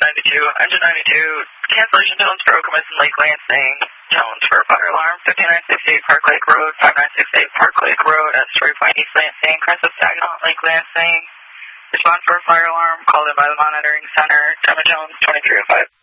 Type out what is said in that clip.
Engine 92, cancellation Jones for Okemos and Lake Lansing, Jones for fire alarm, 5968 Park Lake Road, 5968 Park Lake Road, S3 Point East Lansing, crest of Saginaw, Lake Lansing, respond for a fire alarm, called in by the monitoring center, Gemma Jones, 2305.